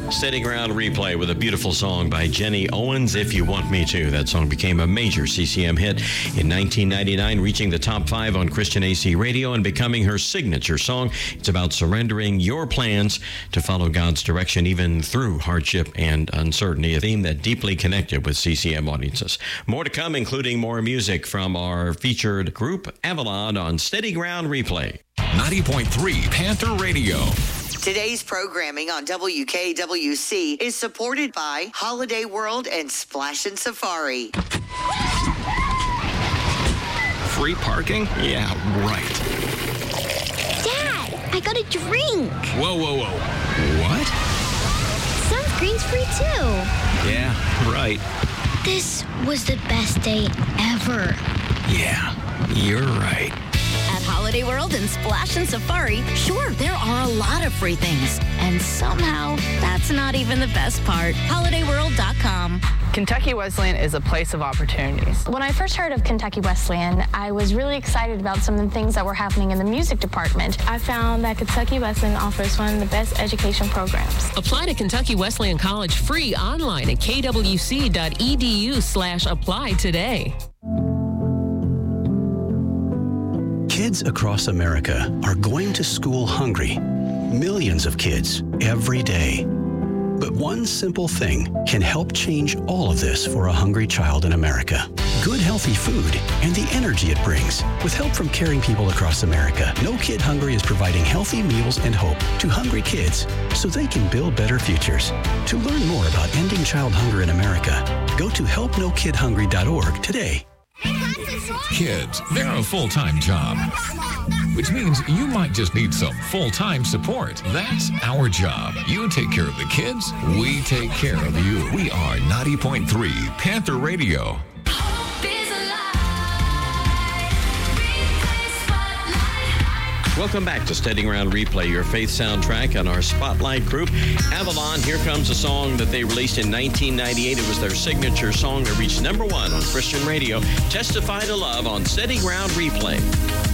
Steady Ground Replay with a beautiful song by Jenny Owens, If You Want Me To. That song became a major CCM hit in 1999, reaching the top 5 on Christian AC Radio and becoming her signature song. It's about surrendering your plans to follow God's direction even through hardship and uncertainty, a theme that deeply connected with CCM audiences. More to come, including more music from our featured group, Avalon, on Steady Ground Replay. 90.3 Panther Radio. Today's programming on WKWC is supported by Holiday World and Splash and Safari. Free parking? Yeah, right. Dad, I got a drink. Whoa. What? Sunscreen's free too. Yeah, right. This was the best day ever. Yeah, you're right. At Holiday World and Splash and Safari, sure, there are a lot of free things. And somehow, that's not even the best part. HolidayWorld.com. Kentucky Wesleyan is a place of opportunities. When I first heard of Kentucky Wesleyan, I was really excited about some of the things that were happening in the music department. I found that Kentucky Wesleyan offers one of the best education programs. Apply to Kentucky Wesleyan College free online at kwc.edu/apply today. Kids across America are going to school hungry. Millions of kids every day. But one simple thing can help change all of this for a hungry child in America. Good, healthy food and the energy it brings. With help from caring people across America, No Kid Hungry is providing healthy meals and hope to hungry kids so they can build better futures. To learn more about ending child hunger in America, go to helpnokidhungry.org today. Kids, they're a full-time job, which means you might just need some full-time support. That's our job. You take care of the kids, we take care of you. We are 90.3 Panther Radio. Welcome back to Steady Ground Replay, your faith soundtrack on our Spotlight group. Avalon, here comes a song that they released in 1998. It was their signature song that reached #1 on Christian radio. Testify to Love on Steady Ground Replay.